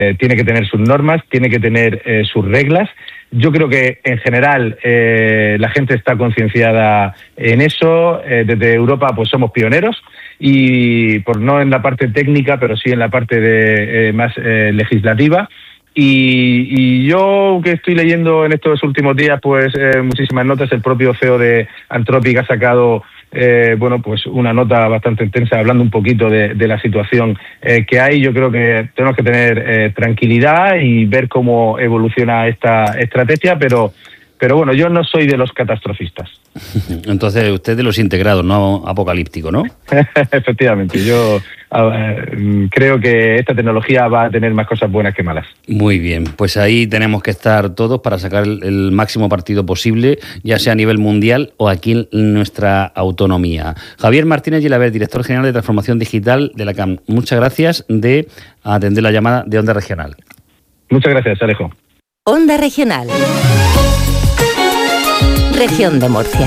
tiene que tener sus normas, tiene que tener sus reglas. Yo creo que en general la gente está concienciada en eso. Desde Europa pues somos pioneros, y por no en la parte técnica, pero sí en la parte de más legislativa. Y yo, que estoy leyendo en estos últimos días pues muchísimas notas, el propio CEO de Anthropic ha sacado pues una nota bastante intensa hablando un poquito de la situación que hay. Yo creo que tenemos que tener tranquilidad y ver cómo evoluciona esta estrategia, pero bueno, yo no soy de los catastrofistas. Entonces usted de los integrados, no apocalíptico, ¿no? Efectivamente, yo creo que esta tecnología va a tener más cosas buenas que malas. Muy bien, pues ahí tenemos que estar todos para sacar el máximo partido posible, ya sea a nivel mundial o aquí en nuestra autonomía. Javier Martínez Gilabert, director general de Transformación Digital de la CAM. Muchas gracias de atender la llamada de Onda Regional. Muchas gracias, Alejo. Onda Regional. Región de Murcia.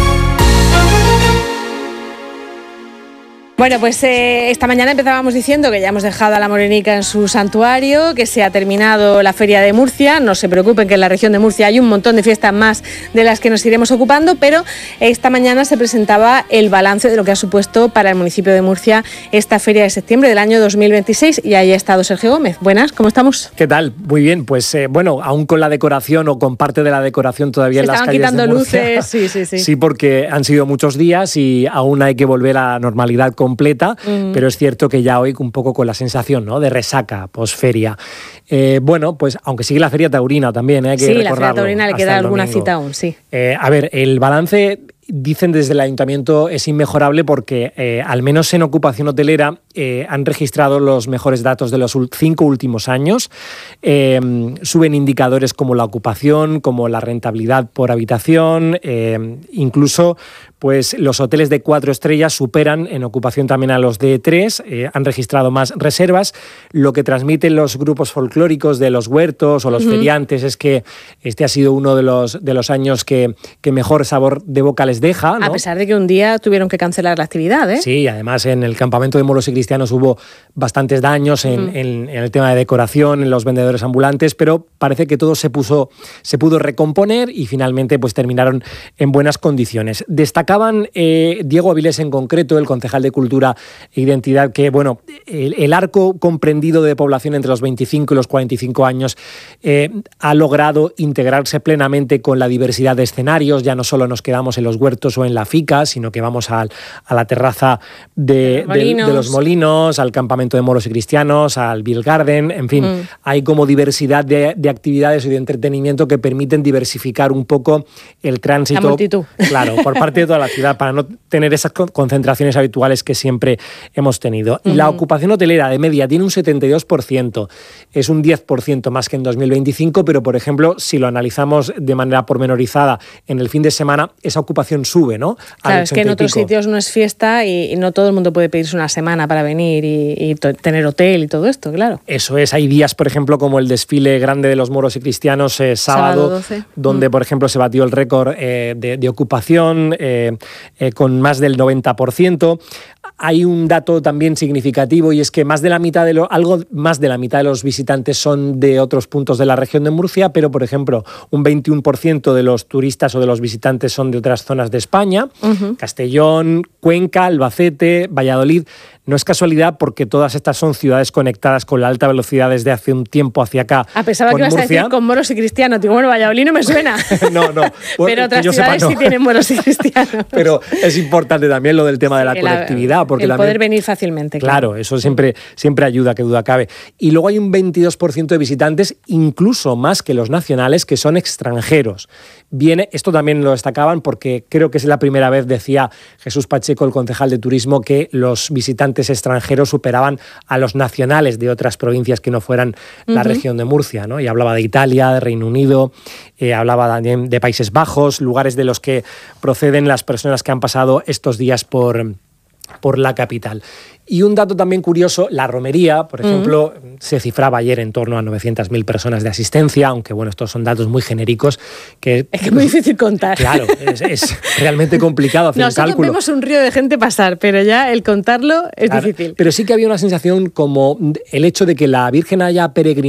Bueno, pues esta mañana empezábamos diciendo que ya hemos dejado a la Morenica en su santuario, que se ha terminado la Feria de Murcia. No se preocupen, que en la región de Murcia hay un montón de fiestas más de las que nos iremos ocupando, pero esta mañana se presentaba el balance de lo que ha supuesto para el municipio de Murcia esta Feria de septiembre del año 2026, y ahí ha estado Sergio Gómez. Buenas, ¿cómo estamos? ¿Qué tal? Muy bien, pues aún con la decoración o con parte de la decoración todavía en las calles de Murcia. Se estaban quitando luces, sí. Sí, porque han sido muchos días y aún hay que volver a la normalidad completa, pero es cierto que ya hoy un poco con la sensación, ¿no?, de resaca posferia. Pues aunque sigue la Feria Taurina también, hay que recordarlo. Sí, la Feria Taurina le queda alguna cita aún, sí. El balance, dicen desde el Ayuntamiento, es inmejorable porque al menos en ocupación hotelera han registrado los mejores datos de los 5 últimos años. Suben indicadores como la ocupación, como la rentabilidad por habitación, incluso pues los hoteles de 4 estrellas superan en ocupación también a los de 3, han registrado más reservas. Lo que transmiten los grupos folclóricos de los huertos o los feriantes es que este ha sido uno de los años que mejor sabor de boca les deja, ¿no? A pesar de que un día tuvieron que cancelar la actividad, ¿eh? Sí, además en el campamento de moros y cristianos hubo bastantes daños en el tema de decoración, en los vendedores ambulantes, pero parece que todo se pudo recomponer y finalmente pues terminaron en buenas condiciones. Destacaban Diego Avilés en concreto, el concejal de Cultura e Identidad, que el arco comprendido de población entre los 25 y los 45 años ha logrado integrarse plenamente con la diversidad de escenarios. Ya no solo nos quedamos en los huertos o en la FICA, sino que vamos a la terraza de los molinos, al campamento de moros y cristianos, al Bill Garden, en fin, hay como diversidad de actividades y de entretenimiento que permiten diversificar un poco el tránsito. La multitud. Claro, por parte de toda la ciudad, para no tener esas concentraciones habituales que siempre hemos tenido. Y la ocupación hotelera de media tiene un 72%, es un 10% más que en 2025, pero por ejemplo, si lo analizamos de manera pormenorizada en el fin de semana, esa ocupación sube, ¿no? Claro, es que en otros sitios no es fiesta y no todo el mundo puede pedirse una semana para venir y tener hotel y todo esto, claro. Eso es, hay días, por ejemplo, como el desfile grande de los moros y cristianos, sábado 12, donde, por ejemplo, se batió el récord de ocupación, con más del 90%. Hay un dato también significativo y es que algo más de la mitad de los visitantes son de otros puntos de la región de Murcia, pero, por ejemplo, un 21% de los turistas o de los visitantes son de otras zonas de España, Castellón, Cuenca, Albacete, Valladolid. No es casualidad porque todas estas son ciudades conectadas con la alta velocidad desde hace un tiempo hacia acá. Pensaba que ibas a decir con moros y cristianos. Digo, Valladolid no me suena. No. Pero otras ciudades sí tienen moros y cristianos. Pero es importante también lo del tema de la conectividad. Porque el poder venir fácilmente. Claro, eso siempre ayuda, que duda cabe. Y luego hay un 22% de visitantes, incluso más que los nacionales, que son extranjeros. Esto también lo destacaban porque creo que es la primera vez, decía Jesús Pacheco, el concejal de turismo, que los visitantes extranjeros superaban a los nacionales de otras provincias que no fueran la región de Murcia, ¿no? Y hablaba de Italia, de Reino Unido, hablaba también de Países Bajos, lugares de los que proceden las personas que han pasado estos días por la capital. Y un dato también curioso, la romería, por ejemplo, se cifraba ayer en torno a 900.000 personas de asistencia, aunque bueno, estos son datos muy genéricos. Es que es muy difícil contar. Claro, es realmente complicado hacer el cálculo. Nosotros vemos un río de gente pasar, pero ya el contarlo es difícil. Pero sí que había una sensación como el hecho de que la Virgen haya peregrinado